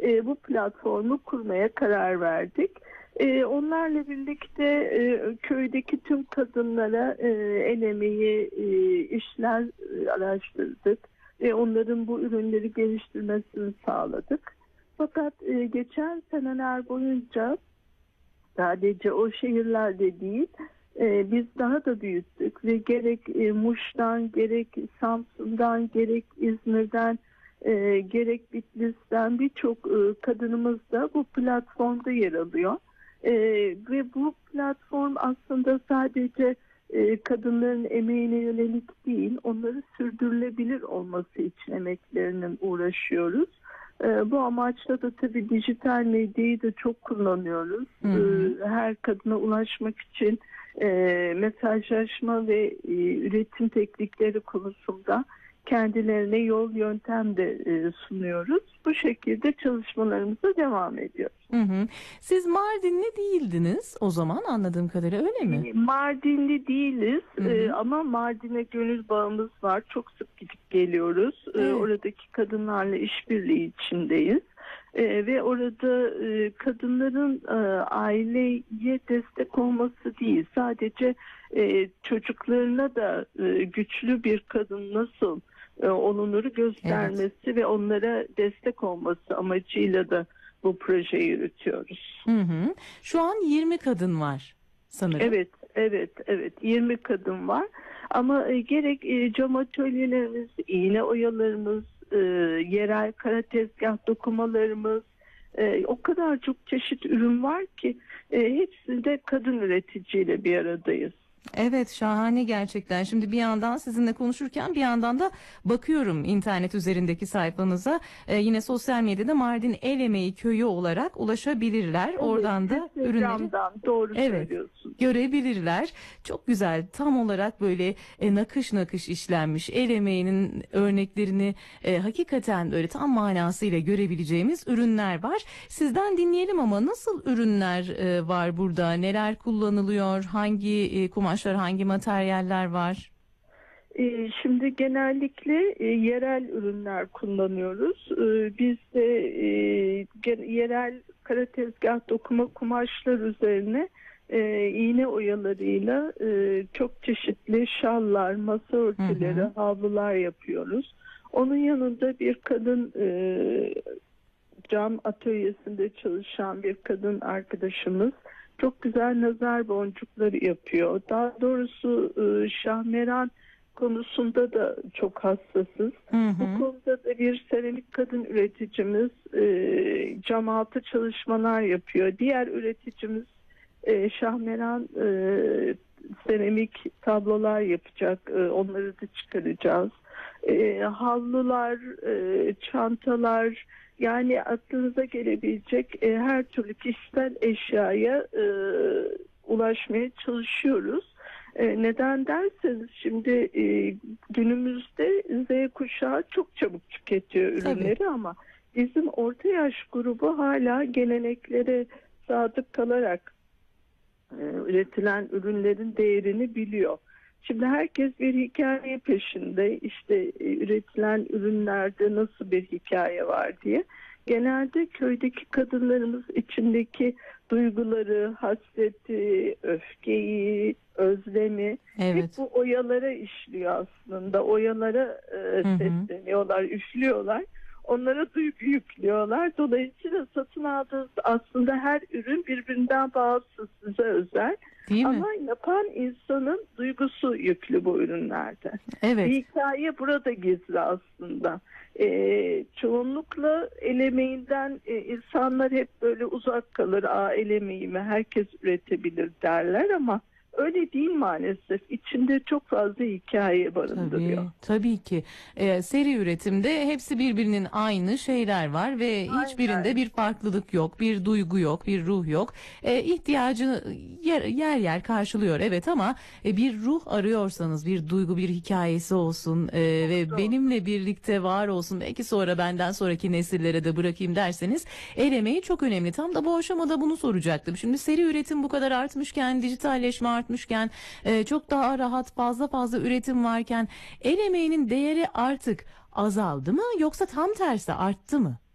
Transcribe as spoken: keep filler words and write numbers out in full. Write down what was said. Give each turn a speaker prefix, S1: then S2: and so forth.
S1: e, bu platformu kurmaya karar verdik. E, onlarla birlikte e, köydeki tüm kadınlara e, el emeği e, işler e, araştırdık ve onların bu ürünleri geliştirmesini sağladık. Fakat e, geçen seneler boyunca sadece o şehirlerde değil, e, biz daha da büyüttük ve gerek e, Muş'tan, gerek Samsun'dan, gerek İzmir'den, e, gerek Bitlis'ten birçok e, kadınımız da bu platformda yer alıyor. E, ve bu platform aslında sadece e, kadınların emeğine yönelik değil, onları sürdürülebilir olması için emeklerinin uğraşıyoruz. E, bu amaçla da tabii dijital medyayı da çok kullanıyoruz.
S2: Hı hı.
S1: E, her kadına ulaşmak için e, mesajlaşma ve e, üretim teknikleri konusunda kendilerine yol yöntem de e, sunuyoruz. Bu şekilde çalışmalarımıza devam ediyoruz.
S2: Hı hı. Siz Mardinli değildiniz o zaman, anladığım kadarıyla, öyle mi?
S1: E, Mardinli değiliz.
S2: Hı hı.
S1: E, ama Mardin'e gönül bağımız var. Çok sık gidip geliyoruz. E,
S2: Evet.
S1: oradaki kadınlarla işbirliği içindeyiz. E, ve orada e, kadınların e, aileye destek olması değil, sadece e, çocuklarına da e, güçlü bir kadın nasıl e, olunuru göstermesi
S2: Evet.
S1: ve onlara destek olması amacıyla da bu projeyi yürütüyoruz.
S2: Hı hı. Şu an yirmi kadın var sanırım.
S1: Evet, evet, evet. yirmi kadın var. Ama e, gerek e, cam atölyelerimiz, iğne oyalarımız, e, yerel kara tezgah dokumalarımız, e, o kadar çok çeşit ürün var ki e, hepsinde kadın üreticiyle bir aradayız.
S2: Evet, şahane gerçekten. Şimdi bir yandan sizinle konuşurken bir yandan da bakıyorum internet üzerindeki sayfanıza. Ee, yine sosyal medyada Mardin El Emeği Köyü olarak ulaşabilirler.
S1: Evet,
S2: Oradan da ürünleri
S1: Instagram'dan doğru
S2: evet
S1: söylüyorsun.
S2: görebilirler. Çok güzel, tam olarak böyle e, nakış nakış işlenmiş el emeğinin örneklerini e, hakikaten böyle tam manasıyla görebileceğimiz ürünler var. Sizden dinleyelim ama nasıl ürünler e, var burada? Neler kullanılıyor? Hangi e, kumaşlar, hangi materyaller var?
S1: E, Şimdi genellikle e, yerel ürünler kullanıyoruz. E, Biz de e, gen- yerel kara tezgah dokuma kumaşlar üzerine e, iğne oyalarıyla e, çok çeşitli şallar, masa örtüleri,
S2: Hı hı.
S1: havlular yapıyoruz. Onun yanında bir kadın e, cam atölyesinde çalışan bir kadın arkadaşımız çok güzel nazar boncukları yapıyor. Daha doğrusu e, şahmeran konusunda da çok hassasız.
S2: Hı
S1: Bu
S2: hı.
S1: konuda da bir seramik kadın üreticimiz e, cam altı çalışmalar yapıyor. Diğer üreticimiz e, şahmeran e, seramik tablolar yapacak. E, onları da çıkaracağız. E, havlular, e, çantalar, yani aklınıza gelebilecek e, her türlü kişisel eşyaya e, ulaşmaya çalışıyoruz. E, neden derseniz şimdi e, günümüzde Z kuşağı çok çabuk tüketiyor ürünleri.
S2: Tabii.
S1: Ama bizim orta yaş grubu hala geleneklere sadık kalarak e, üretilen ürünlerin değerini biliyor. Şimdi herkes bir hikaye peşinde, işte e, üretilen ürünlerde nasıl bir hikaye var diye. Genelde köydeki kadınlarımız içindeki duyguları, hasreti, öfkeyi, özlemi hep
S2: Evet.
S1: bu oyalara işliyor aslında. Oyalara e,
S2: Hı hı.
S1: sesleniyorlar, üflüyorlar. Onlara duygu yüklüyorlar. Dolayısıyla satın aldığınız aslında her ürün birbirinden bağımsız, size özel.
S2: Değil mi?
S1: Ama yapan insanın duygusu yüklü bu ürünlerde.
S2: Evet.
S1: Bir hikaye burada gizli aslında. Ee, çoğunlukla el emeğinden e, insanlar hep böyle uzak kalır. Aa, el emeği mi? Herkes üretebilir derler ama öyle değil maalesef. İçinde çok fazla hikaye barındırıyor.
S2: Tabii, tabii ki. Ee, seri üretimde hepsi birbirinin aynı şeyler var ve hiçbirinde
S1: Aynen.
S2: bir farklılık yok, bir duygu yok, bir ruh yok. Ee, ihtiyacı yer yer yer karşılıyor, evet, ama e, bir ruh arıyorsanız, bir duygu, bir hikayesi olsun e, ve
S1: Doğru.
S2: benimle birlikte var olsun, belki sonra benden sonraki nesillere de bırakayım derseniz, el emeği çok önemli. Tam da bu aşamada bunu soracaktım. Şimdi seri üretim bu kadar artmışken, dijitalleşme artmışken, e, çok daha rahat, fazla fazla üretim varken el emeğinin değeri artık azaldı mı yoksa tam tersi arttı mı?